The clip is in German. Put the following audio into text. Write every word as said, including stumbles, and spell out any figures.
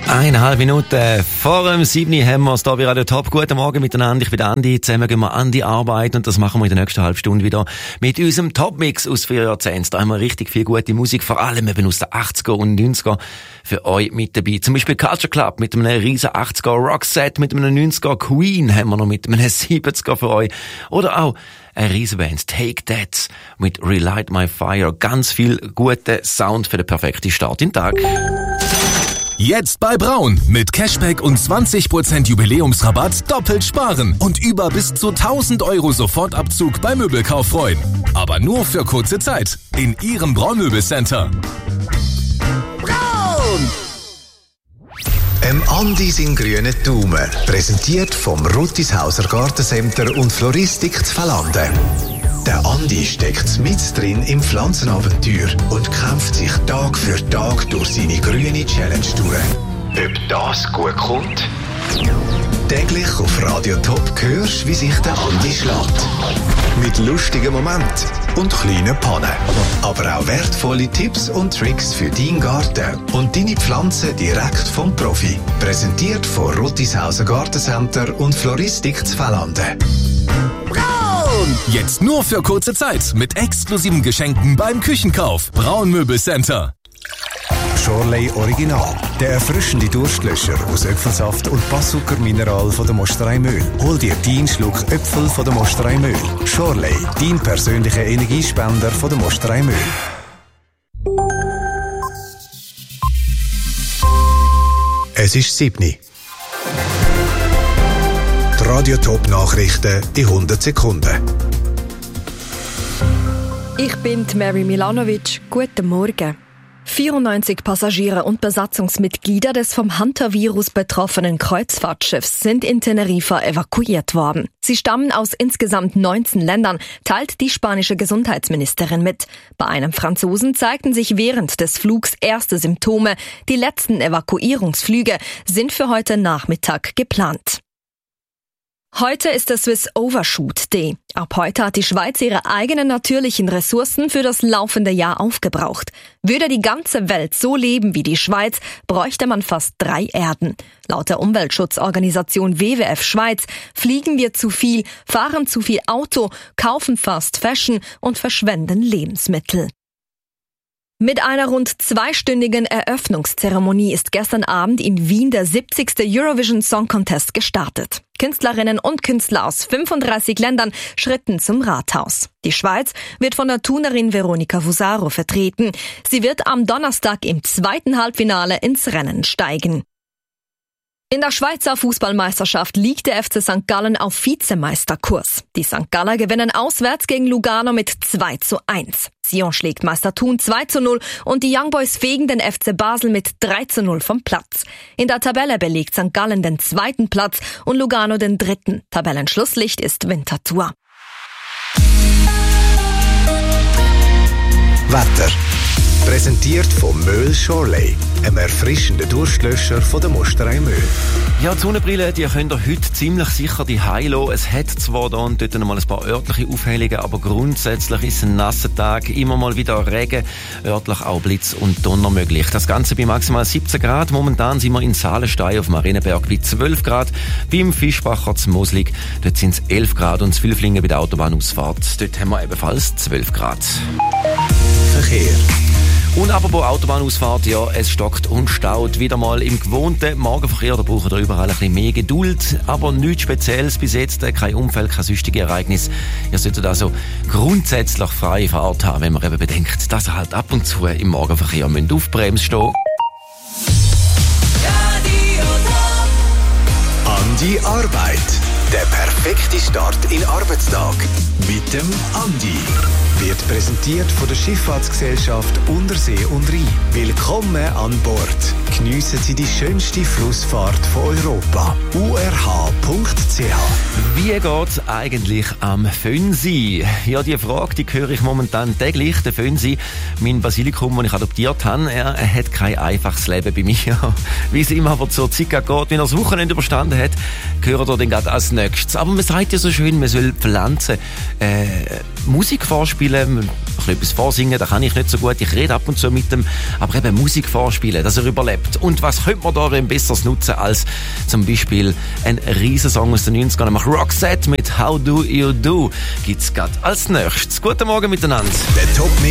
Eineinhalb Minuten vor dem sieben haben wir es hier bei Radio Top. Guten Morgen miteinander, ich bin Andi. Zusammen gehen wir an die Arbeit und das machen wir in der nächsten halben Stunde wieder mit unserem Top-Mix aus vier Jahrzehnten. Da haben wir richtig viel gute Musik, vor allem eben aus den achtziger und neunziger für euch mit dabei. Zum Beispiel Culture Club mit einem riesen achtziger Rockset, mit einem neunziger Queen haben wir noch mit einem siebziger für euch. Oder auch eine Riesenband, Take That mit Relight My Fire. Ganz viel guten Sound für den perfekten Start in den Tag. Jetzt bei Braun. Mit Cashback und zwanzig Prozent Jubiläumsrabatt doppelt sparen. Und über bis zu tausend Euro Sofortabzug bei Möbelkauf freuen. Aber nur für kurze Zeit. In Ihrem Braun-Möbelcenter. Braun! Em Andi sin grüne Daumen. Präsentiert vom Ruttishauser Gartencenter und Floristik Z'Fallande. Der Andi steckt mit drin im Pflanzenabenteuer und kämpft sich Tag für Tag durch seine grüne Challenge durch. Ob das gut kommt? Täglich auf Radio Top hörst, wie sich der Andi schlägt. Mit lustigen Momenten und kleinen Pannen. Aber auch wertvolle Tipps und Tricks für deinen Garten und deine Pflanzen direkt vom Profi. Präsentiert von Ruttishauser Gartencenter und Floristik Z'Fallande. Jetzt nur für kurze Zeit mit exklusiven Geschenken beim Küchenkauf. Braun-Möbelcenter. Shorley Original. Der erfrischende Durstlöscher aus Äpfelsaft und Passzuckermineral von der Mosterei Möhl. Hol dir deinen Schluck Äpfel von der Mosterei Möhl. Shorley, dein persönlicher Energiespender von der Mosterei Möhl. Es ist sieben. Die Radio Top Nachrichten in hundert Sekunden. Ich bin Mary Milanovic. Guten Morgen. vierundneunzig Passagiere und Besatzungsmitglieder des vom Hunter-Virus betroffenen Kreuzfahrtschiffs sind in Teneriffa evakuiert worden. Sie stammen aus insgesamt neunzehn Ländern, teilt die spanische Gesundheitsministerin mit. Bei einem Franzosen zeigten sich während des Flugs erste Symptome. Die letzten Evakuierungsflüge sind für heute Nachmittag geplant. Heute ist der Swiss Overshoot Day. Ab heute hat die Schweiz ihre eigenen natürlichen Ressourcen für das laufende Jahr aufgebraucht. Würde die ganze Welt so leben wie die Schweiz, bräuchte man fast drei Erden. Laut der Umweltschutzorganisation W W F Schweiz fliegen wir zu viel, fahren zu viel Auto, kaufen Fast Fashion und verschwenden Lebensmittel. Mit einer rund zweistündigen Eröffnungszeremonie ist gestern Abend in Wien der siebzigste Eurovision Song Contest gestartet. Künstlerinnen und Künstler aus fünfunddreißig Ländern schritten zum Rathaus. Die Schweiz wird von der Turnerin Veronica Fusaro vertreten. Sie wird am Donnerstag im zweiten Halbfinale ins Rennen steigen. In der Schweizer Fußballmeisterschaft liegt der F C Sankt Gallen auf Vizemeisterkurs. Die Sankt Galler gewinnen auswärts gegen Lugano mit zwei zu eins. Sion schlägt Meister Thun zwei zu null und die Young Boys fegen den F C Basel mit drei zu null vom Platz. In der Tabelle belegt Sankt Gallen den zweiten Platz und Lugano den dritten. Tabellenschlusslicht ist Winterthur. Wetter. Präsentiert von Möhl Shorley, einem erfrischenden Durstlöscher von der Mosterei Möhl. Ja, die Sonnenbrille, die könnt ihr heute ziemlich sicher die lassen. Es hat zwar da und dort noch mal ein paar örtliche Aufhellungen, aber grundsätzlich ist es ein nasser Tag. Immer mal wieder Regen, örtlich auch Blitz und Donner möglich. Das Ganze bei maximal siebzehn Grad. Momentan sind wir in Saalenstein auf Marienberg bei zwölf Grad. Beim Fischbacher zu Moslig, dort sind es elf Grad und Zwilflingen bei der Autobahnausfahrt. Dort haben wir ebenfalls zwölf Grad. Verkehr. Und apropos Autobahnausfahrt, ja, es stockt und staut. Wieder mal im gewohnten Morgenverkehr, da braucht ihr überall ein bisschen mehr Geduld. Aber nichts Spezielles bis jetzt, kein Unfall, kein sonstiges Ereignis. Ihr solltet also grundsätzlich freie Fahrt haben, wenn man eben bedenkt, dass ihr halt ab und zu im Morgenverkehr müsst auf Bremse stehen. An die Arbeit. Der perfekte Start in den Arbeitstag. Mit dem Andi. Wird präsentiert von der Schifffahrtsgesellschaft Untersee und Rhein. Willkommen an Bord. Geniessen Sie die schönste Flussfahrt von Europa. u r h punkt c h. Wie geht's eigentlich am Fönsi? Ja, die Frage, die höre ich momentan täglich. Der Fönsi, mein Basilikum, den ich adoptiert habe, er, er hat kein einfaches Leben bei mir. Wie es ihm aber zur Zeit geht, wenn er das Wochenende überstanden hat, gehört er dann gerade als nächstes. Aber man sagt ja so schön, man soll Pflanzen äh, Musik vorspielen. bisschen etwas vorsingen, das kann ich nicht so gut. Ich rede ab und zu mit dem, aber eben Musik vorspielen, dass er überlebt. Und was könnte man da denn besseres nutzen als zum Beispiel ein Riesensong aus den neunzigern, nämlich Roxette mit How Do You Do gibt's grad als nächstes. Guten Morgen miteinander. Der Top